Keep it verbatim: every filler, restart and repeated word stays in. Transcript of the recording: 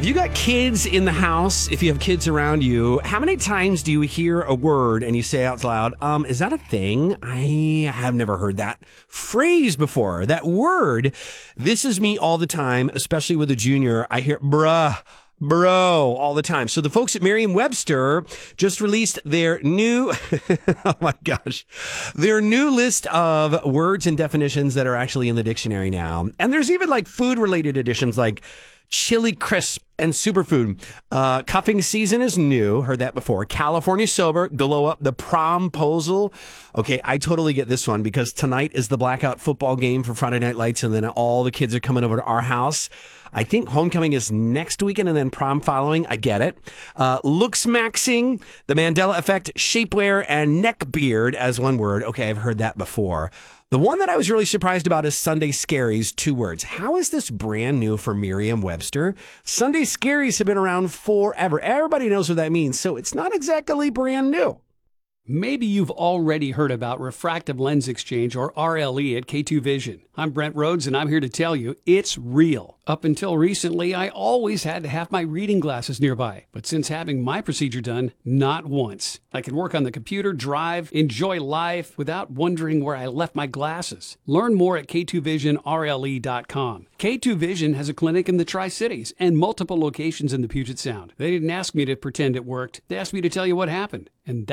If you got kids in the house, if you have kids around you, how many times do you hear a word and you say out loud, um, is that a thing? I have never heard that phrase before. That word, this is me all the time, especially with a junior. I hear bruh, bro all the time. So the folks at Merriam-Webster just released their new, oh my gosh, their new list of words and definitions that are actually in the dictionary now. And there's even like food related editions like chili crisp and superfood. Uh, cuffing season is new. Heard that before. California sober, glow up, the promposal. Okay, I totally get this one because tonight is the blackout football game for Friday Night Lights, and then all the kids are coming over to our house. I think homecoming is next weekend and then prom following. I get it. Uh, looks maxing, the Mandela effect, shapewear, and neck beard as one word. Okay, I've heard that before. The one that I was really surprised about is Sunday Scaries, two words. How is this brand new for Merriam-Webster? Sunday Scaries have been around forever. Everybody knows what that means, so it's not exactly brand new. Maybe you've already heard about refractive lens exchange, or R L E, at K two Vision. I'm Brent Rhodes, and I'm here to tell you it's real. Up until recently, I always had to have my reading glasses nearby. But since having my procedure done, not once. I can work on the computer, drive, enjoy life without wondering where I left my glasses. Learn more at K two vision R L E dot com. K two Vision has a clinic in the Tri-Cities and multiple locations in the Puget Sound. They didn't ask me to pretend it worked. They asked me to tell you what happened. And